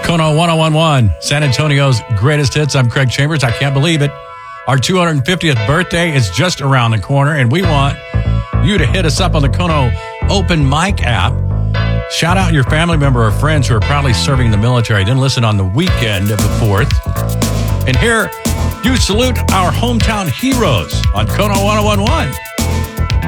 Kono 1011, San Antonio's greatest hits. I'm Craig Chambers. I can't believe it. Our 250th birthday is just around the corner, and we want you to hit us up on the Kono Open Mic app. Shout out your family member or friends who are proudly serving in the military. Then listen on the weekend of the 4th. And here, you salute our hometown heroes on Kono 1011.